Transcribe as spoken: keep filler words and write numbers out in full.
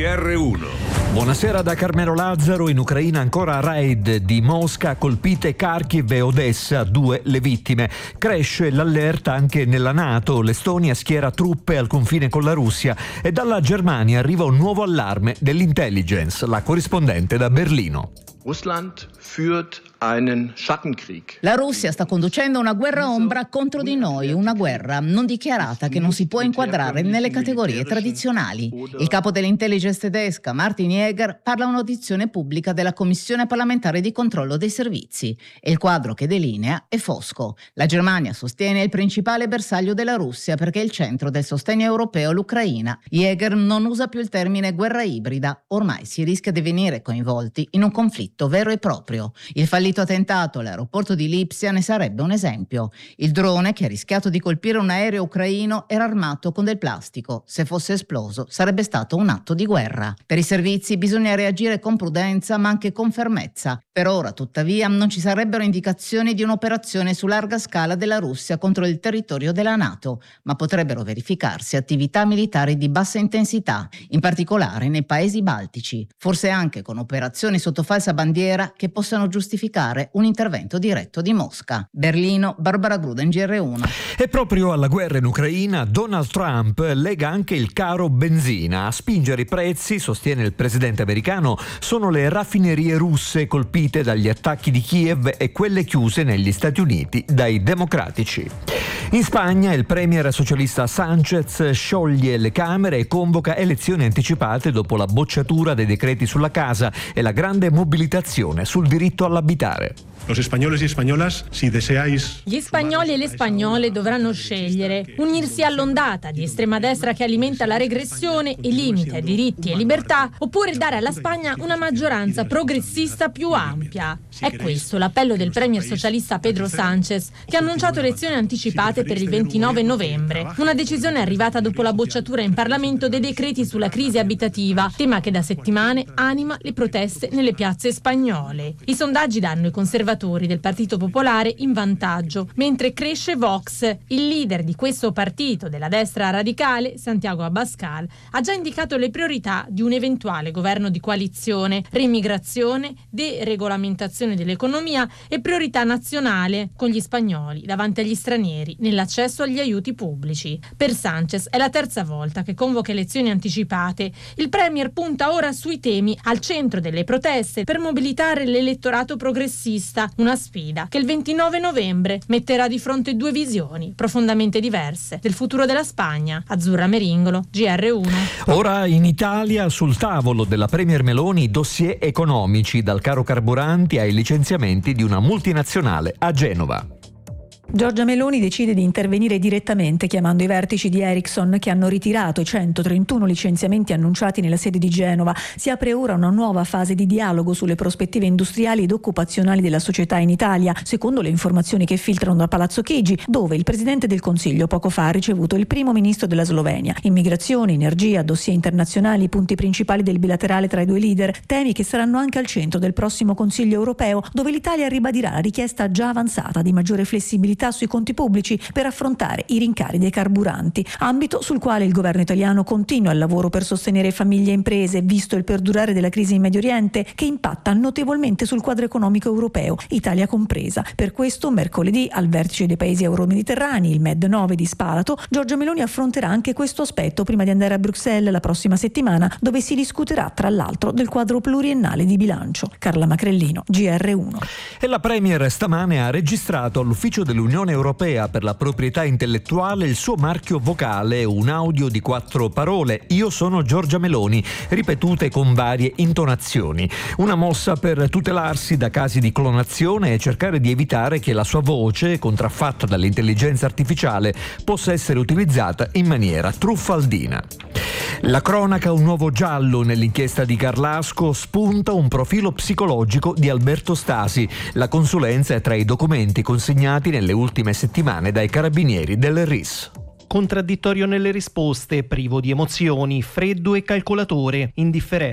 R uno. Buonasera da Carmelo Lazzaro. In Ucraina ancora raid di Mosca, colpite Kharkiv e Odessa, due le vittime. Cresce l'allerta anche nella NATO, l'Estonia schiera truppe al confine con la Russia e dalla Germania arriva un nuovo allarme dell'intelligence. La corrispondente da Berlino. Russland führt einen Schattenkrieg. La Russia sta conducendo una guerra ombra contro di noi, una guerra non dichiarata che non si può inquadrare nelle categorie tradizionali. Il capo dell'intelligence tedesca, Martin Jäger, parla a un'audizione pubblica della Commissione parlamentare di controllo dei servizi e il quadro che delinea è fosco. La Germania sostiene il principale bersaglio della Russia perché è il centro del sostegno europeo all'Ucraina. Jäger non usa più il termine guerra ibrida, ormai si rischia di venire coinvolti in un conflitto vero e proprio. Il fallito attentato all'aeroporto di Lipsia ne sarebbe un esempio. Il drone, che ha rischiato di colpire un aereo ucraino, era armato con del plastico. Se fosse esploso sarebbe stato un atto di guerra. Per i servizi bisogna reagire con prudenza ma anche con fermezza. Per ora, tuttavia, non ci sarebbero indicazioni di un'operazione su larga scala della Russia contro il territorio della NATO, ma potrebbero verificarsi attività militari di bassa intensità, in particolare nei paesi baltici, forse anche con operazioni sotto falsa bandiera che possano giustificare un intervento diretto di Mosca. Berlino, Barbara Gruden, G R uno. E proprio alla guerra in Ucraina Donald Trump lega anche il caro benzina. A spingere i prezzi, sostiene il presidente americano, sono le raffinerie russe colpite dagli attacchi di Kiev e quelle chiuse negli Stati Uniti dai democratici. In Spagna il premier socialista Sánchez scioglie le Camere e convoca elezioni anticipate dopo la bocciatura dei decreti sulla casa e la grande mobilitazione sul diritto all'abitare. Los españoles y españolas, si deseáis... Gli spagnoli e le spagnole dovranno scegliere: unirsi all'ondata di estrema destra che alimenta la regressione e limita diritti e libertà, oppure dare alla Spagna una maggioranza progressista più ampia. È questo l'appello del premier socialista Pedro Sánchez, che ha annunciato elezioni anticipate per il ventinove novembre. Una decisione arrivata dopo la bocciatura in Parlamento dei decreti sulla crisi abitativa, tema che da settimane anima le proteste nelle piazze spagnole. I sondaggi danno i conservatori del Partito Popolare in vantaggio, mentre cresce Vox. Il leader di questo partito della destra radicale, Santiago Abascal, ha già indicato le priorità di un eventuale governo di coalizione: reimmigrazione, deregolamentazione dell'economia e priorità nazionale con gli spagnoli davanti agli stranieri nell'accesso agli aiuti pubblici. Per Sánchez è la terza volta che convoca elezioni anticipate. Il premier punta ora sui temi al centro delle proteste per mobilitare l'elettorato progressista, una sfida che il ventinove novembre metterà di fronte due visioni profondamente diverse del futuro della Spagna. Azzurra Meringolo, G R uno. Ora in Italia sul tavolo della premier Meloni dossier economici, dal caro carburanti ai licenziamenti di una multinazionale a Genova. Giorgia Meloni decide di intervenire direttamente chiamando i vertici di Ericsson, che hanno ritirato i centotrentuno licenziamenti annunciati nella sede di Genova. Si apre ora una nuova fase di dialogo sulle prospettive industriali ed occupazionali della società in Italia, secondo le informazioni che filtrano da Palazzo Chigi, dove il Presidente del Consiglio poco fa ha ricevuto il primo ministro della Slovenia. Immigrazione, energia, dossier internazionali, punti principali del bilaterale tra i due leader, temi che saranno anche al centro del prossimo Consiglio europeo, dove l'Italia ribadirà la richiesta già avanzata di maggiore flessibilità sui conti pubblici per affrontare i rincari dei carburanti, ambito sul quale il governo italiano continua il lavoro per sostenere famiglie e imprese, visto il perdurare della crisi in Medio Oriente che impatta notevolmente sul quadro economico europeo, Italia compresa. Per questo mercoledì al vertice dei paesi euro-mediterranei, il Med nove di Spalato, Giorgia Meloni affronterà anche questo aspetto prima di andare a Bruxelles la prossima settimana, dove si discuterà tra l'altro del quadro pluriennale di bilancio. Carla Macrellino, G R uno. E la premier stamane ha registrato all'ufficio dell'Unione Europea per la proprietà intellettuale il suo marchio vocale, un audio di quattro parole: io sono Giorgia Meloni, ripetute con varie intonazioni. Una mossa per tutelarsi da casi di clonazione e cercare di evitare che la sua voce, contraffatta dall'intelligenza artificiale, possa essere utilizzata in maniera truffaldina. La cronaca, un nuovo giallo nell'inchiesta di Carlasco, spunta un profilo psicologico di Alberto Stasi. La consulenza è tra i documenti consegnati nelle ultime settimane dai carabinieri del R I S. Contraddittorio nelle risposte, privo di emozioni, freddo e calcolatore, indifferente